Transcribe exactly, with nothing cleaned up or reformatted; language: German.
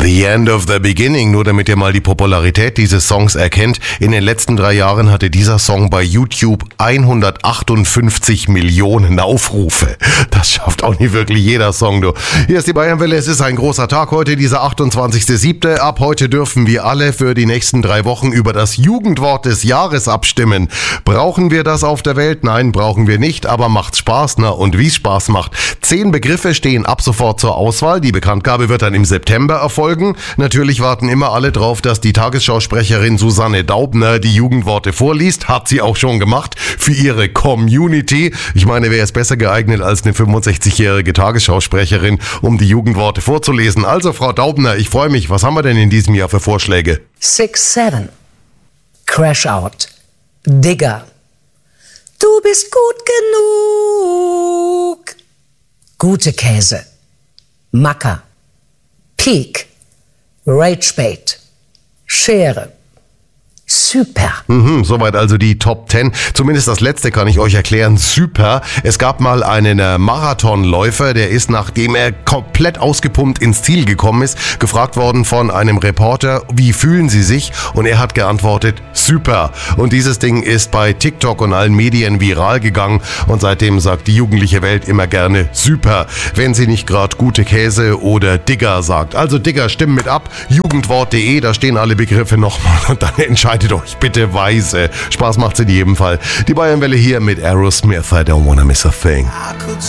The End of the Beginning, nur damit ihr mal die Popularität dieses Songs erkennt. In den letzten drei Jahren hatte dieser Song bei YouTube hundertachtundfünfzig Millionen Aufrufe. Das schafft auch nicht wirklich jeder Song, du. Hier ist die Bayernwelle, es ist ein großer Tag heute, dieser achtundzwanzigster siebte Ab heute dürfen wir alle für die nächsten drei Wochen über das Jugendwort des Jahres abstimmen. Brauchen wir das auf der Welt? Nein, brauchen wir nicht, aber macht's Spaß, na und wie's Spaß macht. Zehn Begriffe stehen ab sofort zur Auswahl. Die Bekanntgabe wird dann im September erfolgen. Natürlich warten immer alle drauf, dass die Tagesschausprecherin Susanne Daubner die Jugendworte vorliest. Hat sie auch schon gemacht für ihre Community. Ich meine, wer ist besser geeignet als eine fünfundsechzigjährige Tagesschausprecherin, um die Jugendworte vorzulesen? Also, Frau Daubner, ich freue mich. Was haben wir denn in diesem Jahr für Vorschläge? six seven. Crash Out. Digger. Du bist gut genug. Gute Käse. Macker. Peak. Ragebait. Schere. Super. Mhm, soweit also die Top zehn. Zumindest das letzte kann ich euch erklären. Super. Es gab mal einen äh, Marathonläufer, der ist, nachdem er komplett ausgepumpt ins Ziel gekommen ist, gefragt worden von einem Reporter, wie fühlen Sie sich? Und er hat geantwortet, super. Und dieses Ding ist bei TikTok und allen Medien viral gegangen und seitdem sagt die jugendliche Welt immer gerne super, wenn sie nicht gerade gute Käse oder Digger sagt. Also Digger, stimmen mit ab. Jugendwort punkt de, da stehen alle Begriffe nochmal und dann entscheidet euch bitte weise. Spaß macht's in jedem Fall. Die Bayernwelle hier mit Aerosmith, I don't wanna miss a thing.